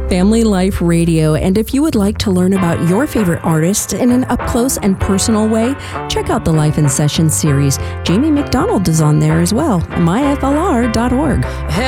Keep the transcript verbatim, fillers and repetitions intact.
Family Life Radio. And if you would like to learn about your favorite artists in an up-close and personal way, check out the Life in Session series. Jamie McDonald is on there as well, my F L R dot org.